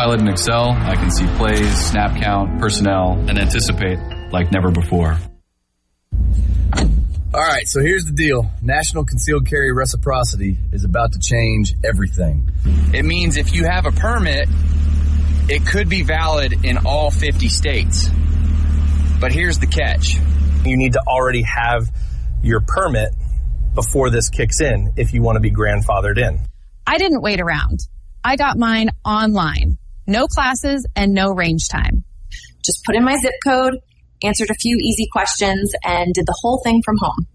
Copilot in Excel, I can see plays, snap count, personnel, and anticipate like never before. All right, so here's the deal. National Concealed Carry Reciprocity is about to change everything. It means if you have a permit, it could be valid in all 50 states. But here's the catch. You need to already have your permit before this kicks in if you want to be grandfathered in. I didn't wait around. I got mine online. No classes and no range time. Just put in my zip code, answered a few easy questions, and did the whole thing from home.